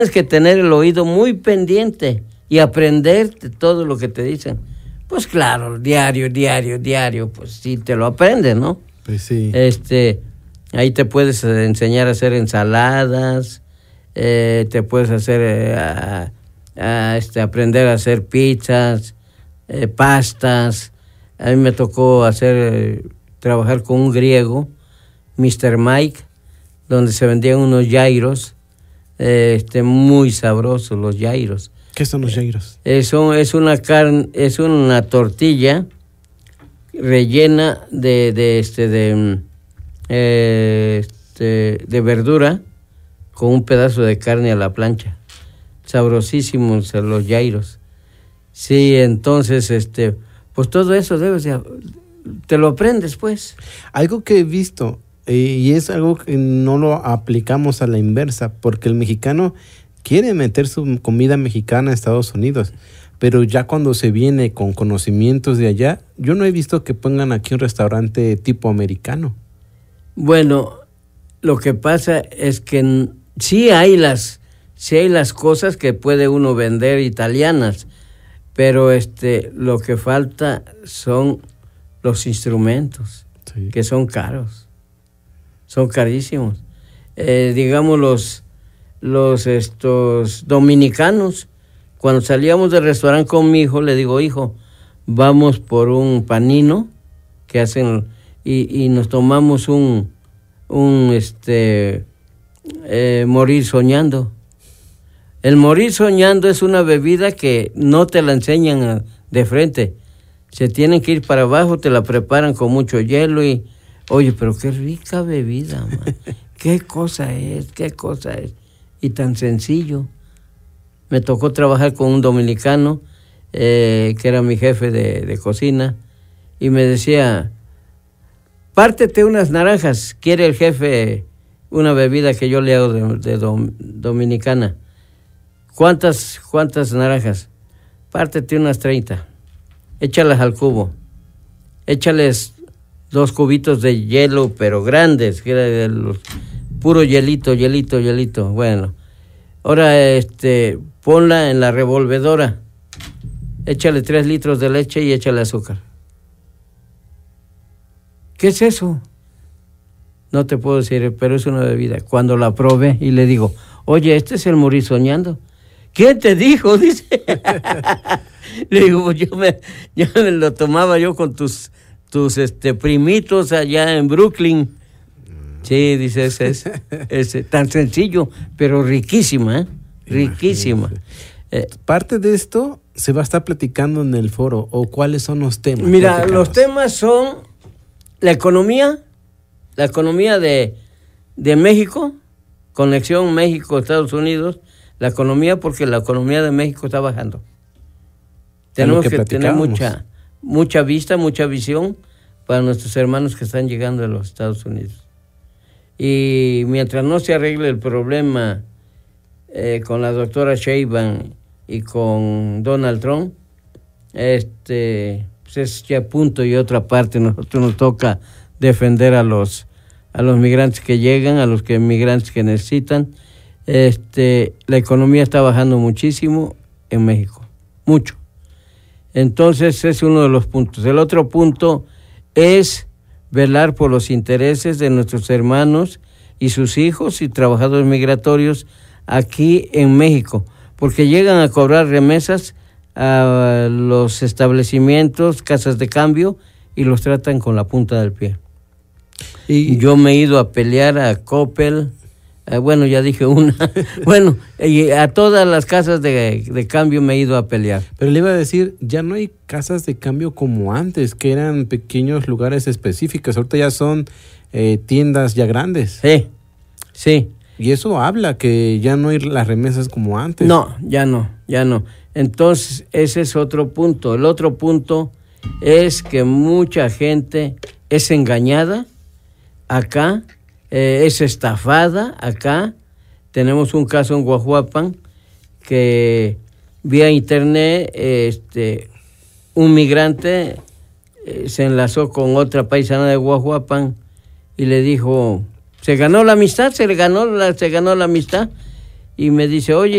Tienes que tener el oído muy pendiente y aprenderte todo lo que te dicen. Pues claro, diario, pues sí te lo aprendes, ¿no? Pues sí. Ahí te puedes enseñar a hacer ensaladas, te puedes hacer aprender a hacer pizzas, pastas. A mí me tocó trabajar con un griego, Mr. Mike, donde se vendían unos gyros, muy sabrosos los gyros. ¿Qué son los gyros? Es una tortilla rellena de verdura con un pedazo de carne a la plancha. Sabrosísimos los gyros. Sí, entonces, pues todo eso te lo aprendes, pues. Algo que he visto, y es algo que no lo aplicamos a la inversa, porque el mexicano quiere meter su comida mexicana a Estados Unidos, pero ya cuando se viene con conocimientos de allá, yo no he visto que pongan aquí un restaurante tipo americano. Bueno, lo que pasa es que sí hay las cosas que puede uno vender italianas, pero lo que falta son los instrumentos, sí, que son caros, son carísimos. Digamos estos dominicanos, cuando salíamos del restaurante con mi hijo, le digo, hijo, vamos por un panino que hacen y nos tomamos un morir soñando. El morir soñando es una bebida que no te la enseñan de frente. Se tienen que ir para abajo, te la preparan con mucho hielo y... Oye, pero qué rica bebida, man. ¿Qué cosa es? Y tan sencillo. Me tocó trabajar con un dominicano, que era mi jefe de cocina, y me decía, pártete unas naranjas. Quiere el jefe una bebida que yo le hago de dominicana. ¿Cuántas naranjas? Pártete unas 30. Échalas al cubo. Échales 2 cubitos de hielo, pero grandes, que era de los puro hielito. Bueno, ahora ponla en la revolvedora. Échale 3 litros de leche y échale azúcar. ¿Qué es eso? No te puedo decir, pero es una bebida. Cuando la probé y le digo, oye, este es el morir soñando. ¿Quién te dijo? Dice. Le digo, pues yo me lo tomaba yo con tus primitos allá en Brooklyn. Sí, dice, ese tan sencillo, pero riquísima, ¿eh? Riquísima. Parte de esto se va a estar platicando en el foro, o cuáles son los temas. Mira, los temas son la economía de México, conexión México-Estados Unidos, la economía, porque la economía de México está bajando. Tenemos que tener mucha vista, mucha visión para nuestros hermanos que están llegando a los Estados Unidos. Y mientras no se arregle el problema con la doctora Sheinbaum y con Donald Trump, pues es ya punto y otra parte. Nosotros nos toca defender a los migrantes que llegan, a los migrantes que necesitan. La economía está bajando muchísimo en México, mucho. Entonces es uno de los puntos. El otro punto es velar por los intereses de nuestros hermanos y sus hijos y trabajadores migratorios aquí en México, porque llegan a cobrar remesas a los establecimientos, casas de cambio, y los tratan con la punta del pie. Y yo me he ido a pelear a Coppel, bueno, ya dije una, bueno, y a todas las casas de cambio me he ido a pelear. Pero le iba a decir, ya no hay casas de cambio como antes, que eran pequeños lugares específicos, ahorita ya son tiendas ya grandes. Sí. Y eso habla que ya no hay las remesas como antes. No, ya no. Entonces, ese es otro punto. El otro punto es que mucha gente es engañada acá, es estafada acá. Tenemos un caso en Guajuapan que vía internet un migrante se enlazó con otra paisana de Guajuapan y le dijo, se ganó la amistad y me dice, oye,